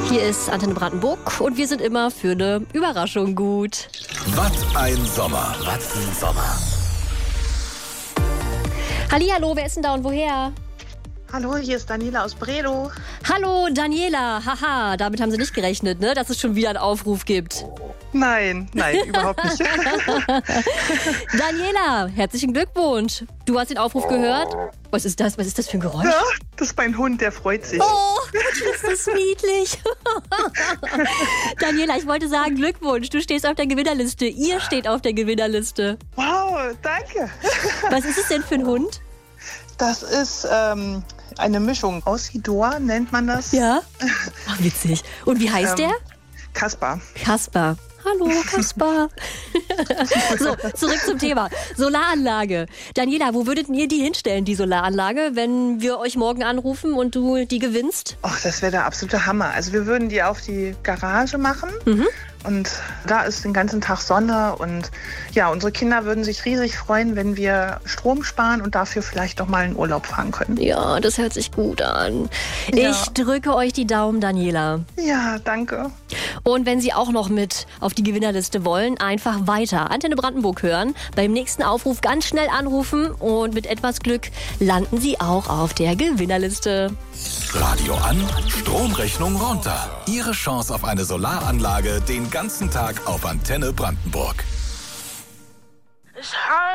Hier ist Antenne Brandenburg und wir sind immer für eine Überraschung gut. Was ein Sommer. Was ein Sommer. Hallihallo, wer ist denn da und woher? Hallo, hier ist Daniela aus Bredow. Hallo Daniela, haha, damit haben Sie nicht gerechnet, ne? Dass es schon wieder einen Aufruf gibt. Nein, überhaupt nicht. Daniela, herzlichen Glückwunsch. Du hast den Aufruf gehört. Was ist das? Was ist das für ein Geräusch? Ja, das ist mein Hund, der freut sich. Oh, ist das niedlich. Daniela, ich wollte sagen, Glückwunsch. Du stehst auf der Gewinnerliste. Ihr steht auf der Gewinnerliste. Wow, danke. Was ist es denn für ein Hund? Das ist eine Mischung. Aussidor nennt man das. Ja? Ach, witzig. Und wie heißt der? Kaspar. Kaspar. Hallo, Kaspar. So, zurück zum Thema. Solaranlage. Daniela, wo würdet ihr die hinstellen, die Solaranlage, wenn wir euch morgen anrufen und du die gewinnst? Ach, das wäre der absolute Hammer. Also wir würden die auf die Garage machen. Und da ist den ganzen Tag Sonne und ja, unsere Kinder würden sich riesig freuen, wenn wir Strom sparen und dafür vielleicht doch mal in Urlaub fahren können. Ja, das hört sich gut an. Ja. Ich drücke euch die Daumen, Daniela. Ja, danke. Und wenn Sie auch noch mit auf die Gewinnerliste wollen, einfach weiter Antenne Brandenburg hören. Beim nächsten Aufruf ganz schnell anrufen und mit etwas Glück landen Sie auch auf der Gewinnerliste. Radio an, Stromrechnung runter. Ihre Chance auf eine Solaranlage den ganzen Tag auf Antenne Brandenburg.